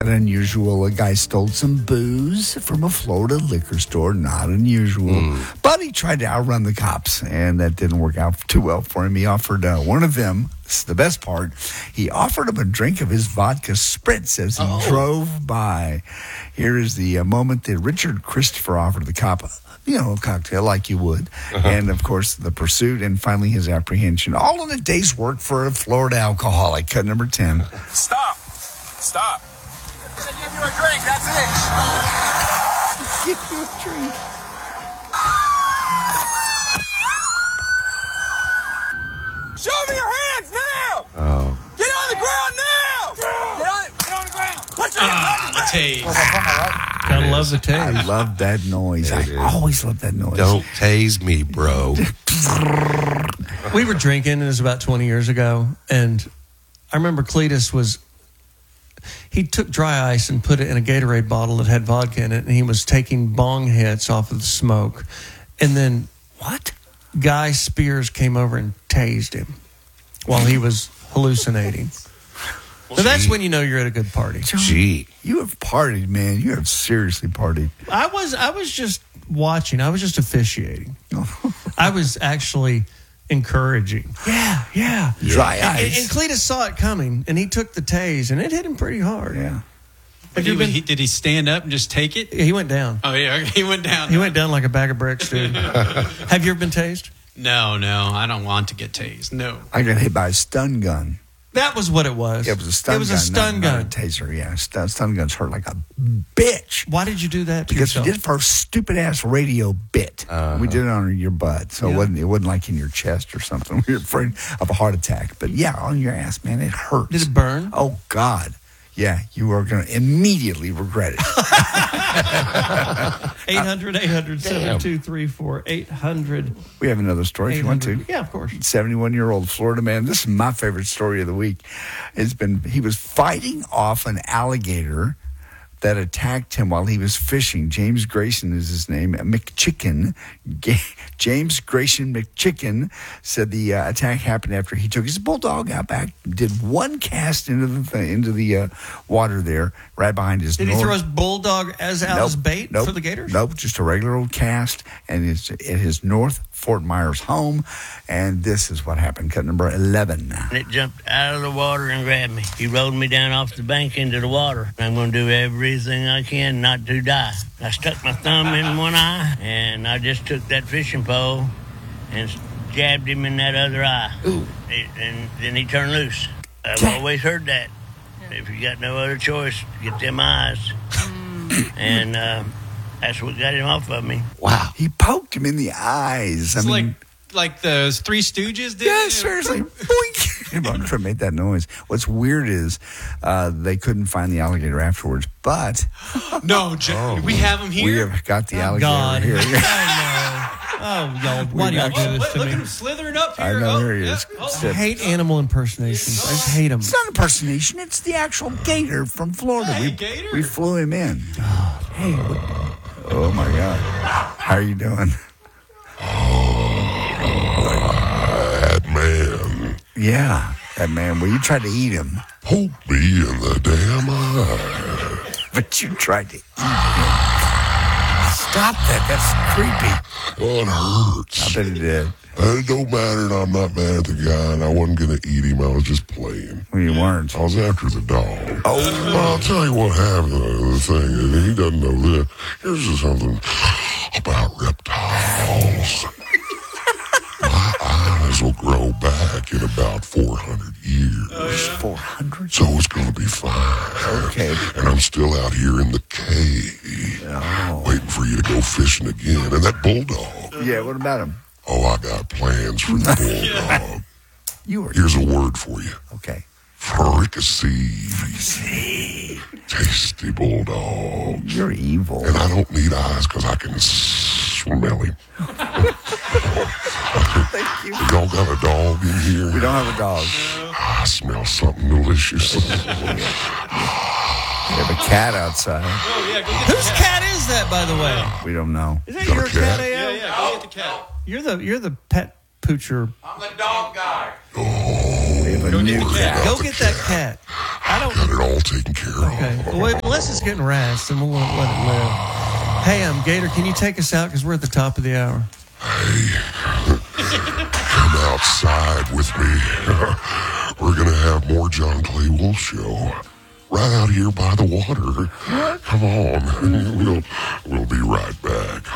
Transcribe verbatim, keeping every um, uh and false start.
unusual. A guy stole some booze from a Florida liquor store. Not unusual. Mm. But he tried to outrun the cops, and that didn't work out too well for him. He offered uh, one of them, this is the best part, he offered him a drink of his vodka spritz as he oh. drove by. Here is the uh, moment that Richard Christopher offered the cop, you know, a cocktail like you would. Uh-huh. And, of course, the pursuit and finally his apprehension. All in a day's work for a Florida alcoholic. Cut number ten. Stop. Stop. I said give you a drink. That's it. Give you a drink. Show me your hands now. Oh. Get on the ground now. Get on, get on the ground. Put your Ah, hands on the tase. Gotta love the tase. I love that noise. I always love that noise. Don't tase me, bro. We were drinking, it was about twenty years ago, and I remember Cletus was, he took dry ice and put it in a Gatorade bottle that had vodka in it, and he was taking bong hits off of the smoke. And then, what? Guy Spears came over and tased him while he was hallucinating. So that's when you know you're at a good party. Gee. You have partied, man. You have seriously partied. I was I was just watching. I was just officiating. I was actually encouraging. Yeah, yeah. Dry and, ice. And, and Cletus saw it coming, and he took the tase, and it hit him pretty hard. Yeah. Did he, been, he, did he stand up and just take it? He went down. Oh, yeah, he went down. He went down like a bag of bricks, dude. Have you ever been tased? No, no, I don't want to get tased. No. I got hit by a stun gun. That was what it was. Yeah, it was a stun gun. It was a stun not, gun. Not a taser, yeah. Stun, stun guns hurt like a bitch. Why did you do that to Because yourself? we did it for a stupid-ass radio bit. Uh-huh. We did it on your butt, so Yeah. it, wasn't, it wasn't like in your chest or something. We were afraid of a heart attack. But, yeah, on your ass, man, it hurts. Did it burn? Oh, God. Yeah, you are going to immediately regret it. eight hundred, eight hundred, seven two three four, eight hundred. We have another story if you want to. Yeah, of course. seventy-one-year-old Florida man. This is my favorite story of the week. It's been he was fighting off an alligator that attacked him while he was fishing. James Grayson is his name. McChicken. G- James Grayson McChicken said the uh, attack happened after he took his bulldog out back, did one cast into the th- into the uh, water there, right behind his. Did north- he throw his bulldog as Alice Nope, bait nope, for the gators? Nope, just a regular old cast, and it's at his North Fort Myers home. And this is what happened. Cut number eleven. And it jumped out of the water and grabbed me. He rolled me down off the bank into the water. I'm going to do everything I can not to die. I stuck my thumb in one eye, and I just took that fishing pole and jabbed him in that other eye. Ooh. It, and then he turned loose. I've Yeah. always heard that. If you got no other choice, get them eyes. and uh, that's what got him off of me. Wow. He poked him in the eyes. I It's mean, like like the Three Stooges did. yeah, it? seriously. Boink. I'm trying to make that noise. What's weird is uh, they couldn't find the alligator afterwards, but No, Joe, we have him here. we have got the Oh, alligator God. here. I know. Oh, y'all. Why do y'all do Oh, this look, to look me? at him slithering up I here. know, oh, here he yeah. is. Oh. I hate animal impersonations. I just hate them. It's not impersonation. It's the actual gator from Florida. Hey, we, gator. we flew him in. Hey, what- oh, my God. How are you doing? That man Yeah, that man. Well, you tried to eat him, poked me in the damn eye. but you tried to eat him. Stop that. That's creepy. Well, it hurts. I bet it did. And it don't matter, and I'm not mad at the guy, and I wasn't going to eat him. I was just playing. Well, you weren't. I was after the dog. Oh. Well, I'll tell you what happened. The thing, and he doesn't know this. Here's just something about reptiles. My eyes will grow back in about four hundred years. four hundred? So it's going to be fine. Okay. And I'm still out here in the cave, Oh. waiting for you to go fishing again. And that bulldog, Yeah, what about him? oh, I got plans for the bulldog. You were. Here's a word for you. Okay. Fricassee. See, Tasty bulldog. you're evil. And I don't need eyes because I can smell him. Thank you. Y'all got a dog in here? We don't have a dog. I smell something delicious. We have a cat outside. Oh, yeah, go get Whose cat is that, by the way? We don't know. Is that Got a your cat? cat, Yeah, A L? yeah, go get the cat. You're the you're the pet poocher. I'm the dog guy. Oh, We have a Go new get the cat. cat. Go get that cat. I don't. Got it all taken care of. Okay. Well, wait, unless it's getting rats, then we'll let let it live. Hey, um, Gator, can you take us out because we're at the top of the hour? Hey, come outside with me. We're going to have more John Clay Wolf Show right out here by the water. Come on. We'll, we'll be right back.